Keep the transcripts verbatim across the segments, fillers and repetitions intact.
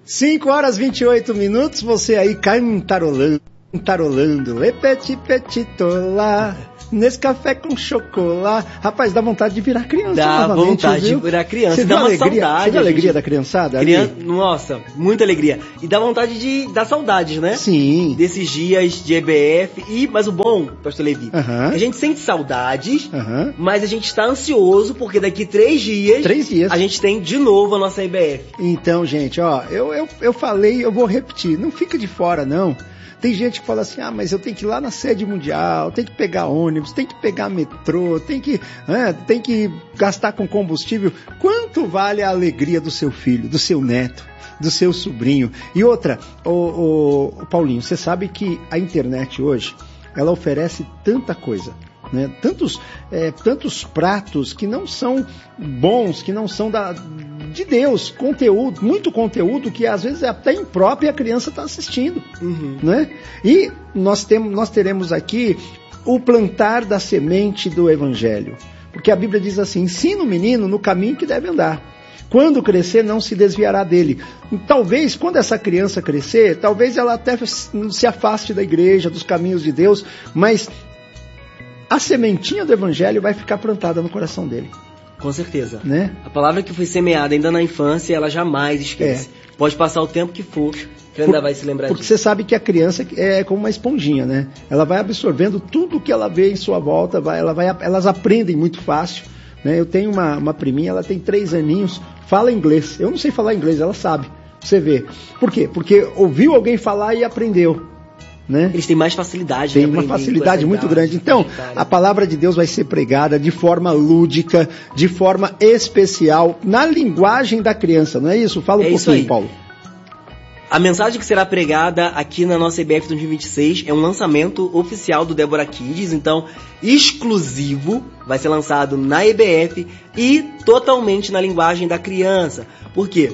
cinco horas e vinte e oito minutos, você aí cantarolando, cantarolando, epeti petitola, nesse café com chocolate. Rapaz, dá vontade de virar criança dá novamente, vontade viu? de virar criança, Você dá uma alegria, saudade. Você vê a alegria gente... da criançada? Criança... Nossa, muita alegria. E dá vontade de dar saudades, né? Sim. Desses dias de E B F. E, mas o bom, pastor Levi, uh-huh. a gente sente saudades, uh-huh. mas a gente está ansioso, porque daqui três dias, três dias, a gente tem de novo a nossa E B F. Então, gente, ó, eu, eu, eu falei, eu vou repetir, não fica de fora, não. Tem gente que fala assim, ah, mas eu tenho que ir lá na sede mundial, tem que pegar ônibus, tem que pegar metrô, tem que, é, tem que gastar com combustível. Quanto vale a alegria do seu filho, do seu neto, do seu sobrinho? E outra, ô, ô, ô, Paulinho, você sabe que a internet hoje, ela oferece tanta coisa. Né? Tantos, é, tantos pratos que não são bons, que não são da, de Deus, conteúdo, muito conteúdo que às vezes até impróprio e a criança está assistindo. Uhum. Né? E nós, temos, nós teremos aqui o plantar da semente do Evangelho, porque a Bíblia diz assim, ensina o menino no caminho que deve andar. Quando crescer, não se desviará dele. E talvez, quando essa criança crescer, talvez ela até se afaste da igreja, dos caminhos de Deus, mas a sementinha do Evangelho vai ficar plantada no coração dele. Com certeza. Né? A palavra que foi semeada ainda na infância, ela jamais esquece. É. Pode passar o tempo que for, que ela ainda vai se lembrar porque disso. Porque você sabe que a criança é como uma esponjinha, né? Ela vai absorvendo tudo que ela vê em sua volta, vai, ela vai, elas aprendem muito fácil. Né? Eu tenho uma, uma priminha, ela tem três aninhos, fala inglês. Eu não sei falar inglês, ela sabe. Você vê. Por quê? Porque ouviu alguém falar e aprendeu. Né? Eles têm mais facilidade. Tem uma facilidade muito grande. Então, a palavra de Deus vai ser pregada de forma lúdica, de forma especial, na linguagem da criança, não é isso? Fala um é pouquinho, Paulo. A mensagem que será pregada aqui na nossa E B F dois mil e vinte e seis é um lançamento oficial do Débora Kids, então exclusivo, vai ser lançado na E B F e totalmente na linguagem da criança. Por quê?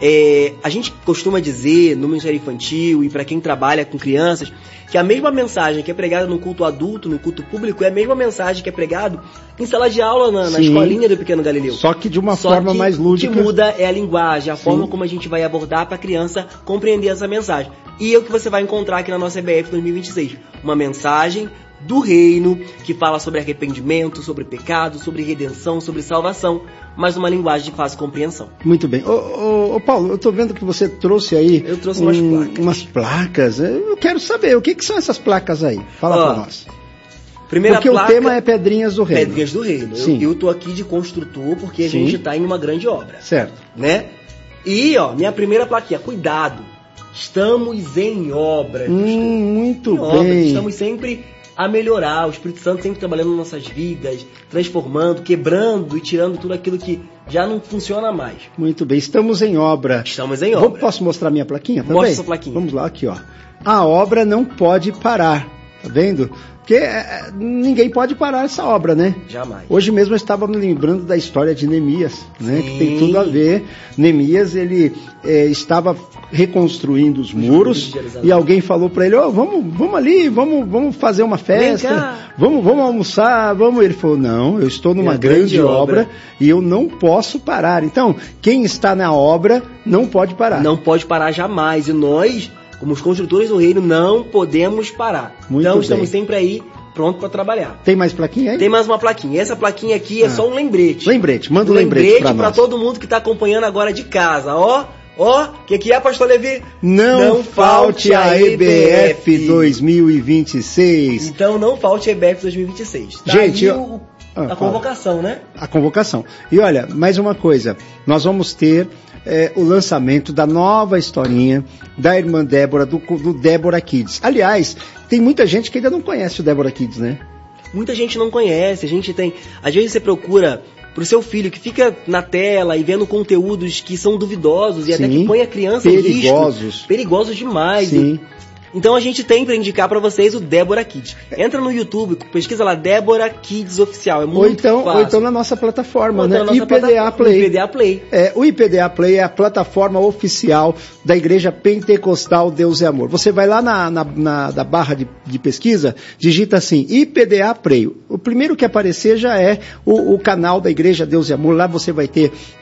É, a gente costuma dizer no Ministério Infantil e para quem trabalha com crianças que a mesma mensagem que é pregada no culto adulto, no culto público, é a mesma mensagem que é pregada em sala de aula na, na escolinha do Pequeno Galileu. Só que de uma Só forma que mais lúdica. O que muda é a linguagem, a Sim. forma como a gente vai abordar para a criança compreender essa mensagem. E é o que você vai encontrar aqui na nossa E B F dois mil e vinte e seis. Uma mensagem do reino, que fala sobre arrependimento, sobre pecado, sobre redenção, sobre salvação, mas uma linguagem de fácil compreensão. Muito bem. Ô, ô, ô Paulo, eu estou vendo que você trouxe aí eu trouxe um, umas placas. umas placas. Eu quero saber, o que, que são essas placas aí? Fala para nós. Primeira porque placa, o tema é Pedrinhas do Reino. Pedrinhas do Reino. Sim. Eu, eu tô aqui de construtor porque a Sim. gente está em uma grande obra. Certo. Né? E, ó, minha primeira plaquinha, cuidado. Estamos em obra. Hum, muito em bem. Obra. Estamos sempre a melhorar, o Espírito Santo sempre trabalhando nas nossas vidas, transformando, quebrando e tirando tudo aquilo que já não funciona mais. Muito bem, estamos em obra. Estamos em obra. Vou, posso mostrar minha plaquinha também? Mostra sua plaquinha. Vamos lá, aqui ó. A obra não pode parar, tá vendo? Porque é, ninguém pode parar essa obra, né? Jamais. Hoje mesmo eu estava me lembrando da história de Neemias, né? Sim. Que tem tudo a ver. Neemias, ele é, estava reconstruindo os, os muros e alguém falou para ele, ó, oh, vamos, vamos ali, vamos, vamos fazer uma festa, vamos, vamos almoçar, vamos. Ele falou, não, eu estou numa grande, grande obra, obra e eu não posso parar. Então, quem está na obra não pode parar. Não pode parar jamais. E nós, como os construtores do reino, não podemos parar. Muito então, bem. estamos sempre aí, pronto para trabalhar. Tem mais plaquinha aí? Tem mais uma plaquinha. Essa plaquinha aqui é ah. só um lembrete. Lembrete, manda um lembrete, lembrete para nós. Para todo mundo que está acompanhando agora de casa. Ó, ó, o que, que é, pastor Levi? Não, não falte a E B F dois mil e vinte e seis. Então, não falte a E B F dois mil e vinte e seis. Tá. Gente, aí eu... o, ah, a convocação, fala. né? A convocação. E olha, mais uma coisa. Nós vamos ter é, o lançamento da nova historinha da irmã Débora, do, do Débora Kids. Aliás, tem muita gente que ainda não conhece o Débora Kids, né? Muita gente não conhece. A gente tem... Às vezes você procura pro seu filho que fica na tela e vendo conteúdos que são duvidosos e Sim, até que põe a criança em risco. Perigosos. Perigosos demais. Sim. E... Então a gente tem para indicar para vocês o Débora Kids. Entra no YouTube, pesquisa lá Débora Kids Oficial. É muito ou então, fácil. Ou então na nossa plataforma, ou né? Nossa I P D A Play. I P D A Play. É, o I P D A Play é a plataforma oficial da Igreja Pentecostal Deus é Amor. Você vai lá na, na, na da barra de, de pesquisa, digita assim, I P D A Play. O primeiro que aparecer já é o, o canal da Igreja Deus é Amor. Lá você vai ter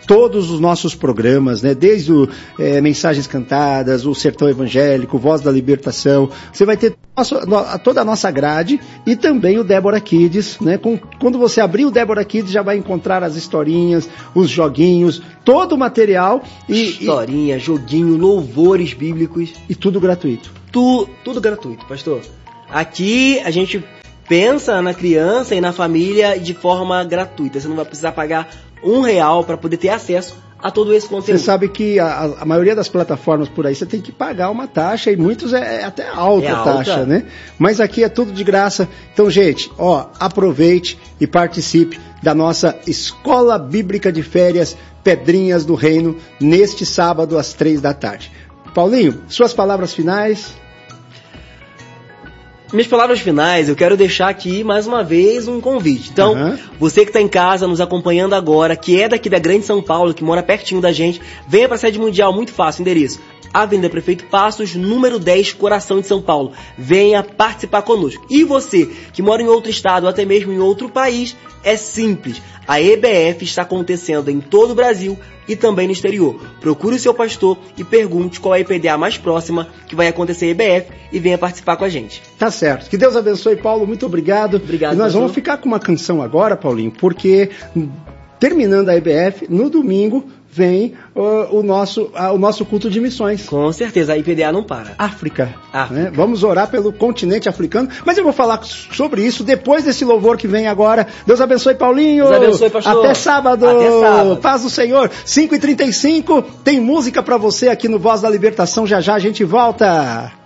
todos os nossos programas, né? Desde o é, Mensagens Cantadas, o Sertão Evangélico, Voz da Libertação. Você vai ter nosso, toda a nossa grade e também o Débora Kids, né? Com, quando você abrir o Débora Kids, já vai encontrar as historinhas, os joguinhos, todo o material. E, Historinha, e, joguinho, louvores bíblicos. E tudo gratuito. Tu, tudo gratuito, pastor. Aqui a gente pensa na criança e na família de forma gratuita. Você não vai precisar pagar um real para poder ter acesso a todo esse conteúdo. Você sabe que a, a maioria das plataformas por aí você tem que pagar uma taxa e muitos é, é até alta é a taxa, alta. né? Mas aqui é tudo de graça. Então, gente, ó, aproveite e participe da nossa Escola Bíblica de Férias Pedrinhas do Reino neste sábado às três da tarde. Paulinho, suas palavras finais. Minhas palavras finais, eu quero deixar aqui mais uma vez um convite. Então, uhum. você que está em casa nos acompanhando agora, que é daqui da Grande São Paulo, que mora pertinho da gente, venha para a sede mundial, muito fácil, endereço Avenida Prefeito Passos, número dez, Coração de São Paulo. Venha participar conosco. E você que mora em outro estado ou até mesmo em outro país, é simples. A E B F está acontecendo em todo o Brasil e também no exterior. Procure o seu pastor e pergunte qual é a I P D A mais próxima que vai acontecer a E B F e venha participar com a gente. Tá certo. Que Deus abençoe, Paulo. Muito obrigado. Obrigado. E nós pastor. vamos ficar com uma canção agora, Paulinho, porque terminando a E B F, no domingo vem uh, o, nosso, uh, o nosso culto de missões. Com certeza, a I P D A não para. África. África. Né? Vamos orar pelo continente africano, mas eu vou falar sobre isso depois desse louvor que vem agora. Deus abençoe, Paulinho. Deus abençoe, pastor. Até sábado. Até sábado. Paz do Senhor. cinco e trinta e cinco, tem música pra você aqui no Voz da Libertação. Já já a gente volta.